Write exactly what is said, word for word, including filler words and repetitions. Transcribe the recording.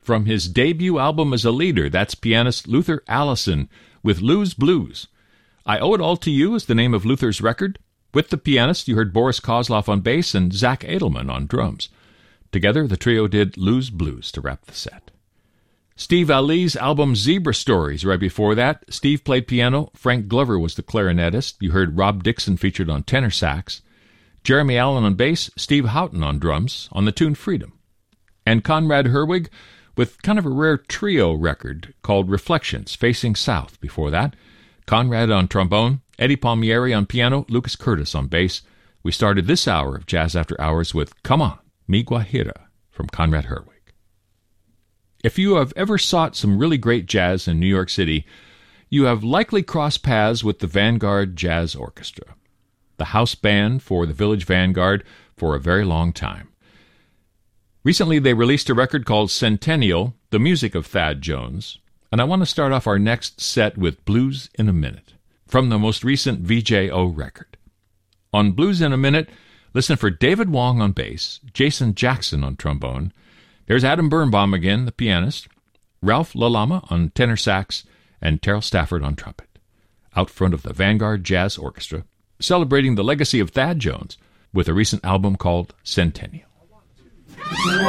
From his debut album as a leader, that's pianist Luther Allison with Lou's Blues. I Owe It All to You is the name of Luther's record. With the pianist, you heard Boris Kozloff on bass and Zach Edelman on drums. Together, the trio did Lou's Blues to wrap the set. Steve Ali's album Zebra Stories right before that. Steve played piano. Frank Glover was the clarinetist. You heard Rob Dixon featured on tenor sax. Jeremy Allen on bass. Steve Houghton on drums on the tune Freedom. And Conrad Herwig with kind of a rare trio record called Reflections, Facing South before that. Conrad on trombone, Eddie Palmieri on piano, Lucas Curtis on bass. We started this hour of Jazz After Hours with Come On, Mi Guajira from Conrad Herwig. If you have ever sought some really great jazz in New York City, you have likely crossed paths with the Vanguard Jazz Orchestra, the house band for the Village Vanguard for a very long time. Recently, they released a record called Centennial, the music of Thad Jones, and I want to start off our next set with Blues in a Minute, from the most recent V J O record. On Blues in a Minute, listen for David Wong on bass, Jason Jackson on trombone, there's Adam Birnbaum again, the pianist, Ralph Lalama on tenor sax, and Terrell Stafford on trumpet, out front of the Vanguard Jazz Orchestra, celebrating the legacy of Thad Jones with a recent album called Centennial.